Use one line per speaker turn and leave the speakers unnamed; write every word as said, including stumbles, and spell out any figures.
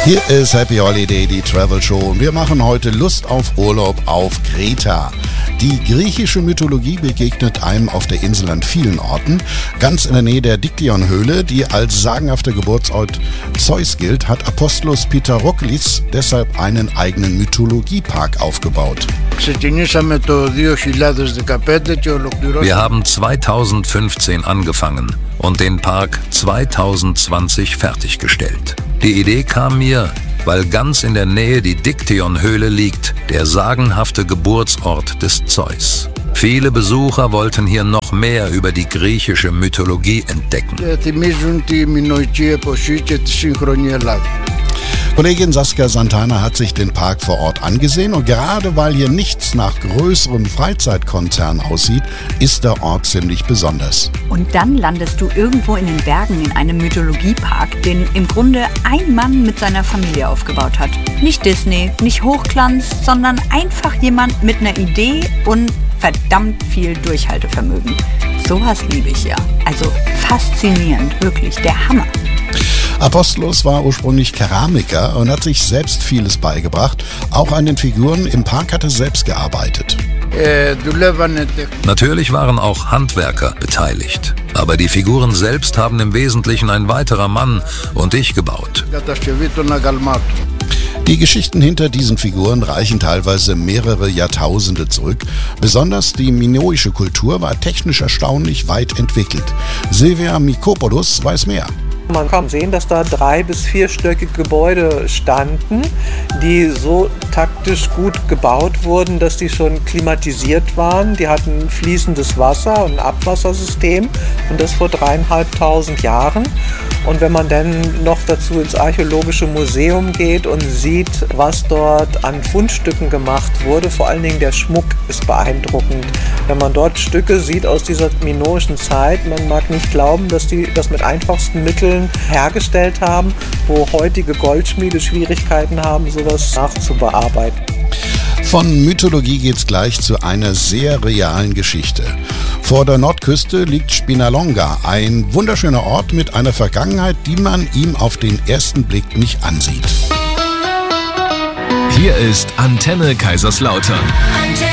Hier ist Happy Holiday, die Travel Show, und wir machen heute Lust auf Urlaub auf Kreta. Die griechische Mythologie begegnet einem auf der Insel an vielen Orten. Ganz in der Nähe der Diktion-Höhle, die als sagenhafter Geburtsort Zeus gilt, hat Apostolos Pitarouklis deshalb einen eigenen Mythologiepark aufgebaut.
Wir haben zweitausendfünfzehn angefangen und den Park zweitausendzwanzig fertiggestellt. Die Idee kam mir, weil ganz in der Nähe die Diktion-Höhle liegt, der sagenhafte Geburtsort des Zeus. Viele Besucher wollten hier noch mehr über die griechische Mythologie entdecken.
Kollegin Saskia Santana hat sich den Park vor Ort angesehen, und gerade weil hier nichts nach größerem Freizeitkonzern aussieht, ist der Ort ziemlich besonders.
Und dann landest du irgendwo in den Bergen in einem Mythologiepark, den im Grunde ein Mann mit seiner Familie aufgebaut hat. Nicht Disney, nicht Hochglanz, sondern einfach jemand mit einer Idee und verdammt viel Durchhaltevermögen. Sowas liebe ich ja. Also faszinierend, wirklich, der Hammer.
Apostolos war ursprünglich Keramiker und hat sich selbst vieles beigebracht. Auch an den Figuren im Park hat er selbst gearbeitet.
Natürlich waren auch Handwerker beteiligt, aber die Figuren selbst haben im Wesentlichen ein weiterer Mann und ich gebaut.
Die Geschichten hinter diesen Figuren reichen teilweise mehrere Jahrtausende zurück. Besonders die minoische Kultur war technisch erstaunlich weit entwickelt. Silvia Mikopoulos weiß mehr.
Man kann sehen, dass da drei- bis vierstöckige Gebäude standen, die so taktisch gut gebaut wurden, dass die schon klimatisiert waren. Die hatten fließendes Wasser und ein Abwassersystem, und das vor dreieinhalbtausend Jahren. Und wenn man dann noch dazu ins Archäologische Museum geht und sieht, was dort an Fundstücken gemacht wurde, vor allen Dingen der Schmuck ist beeindruckend. Wenn man dort Stücke sieht aus dieser minoischen Zeit, man mag nicht glauben, dass die das mit einfachsten Mitteln hergestellt haben, wo heutige Goldschmiede Schwierigkeiten haben, sowas nachzubearbeiten.
Von Mythologie geht's gleich zu einer sehr realen Geschichte. Vor der Nordküste liegt Spinalonga, ein wunderschöner Ort mit einer Vergangenheit, die man ihm auf den ersten Blick nicht ansieht.
Hier ist Antenne Kaiserslautern.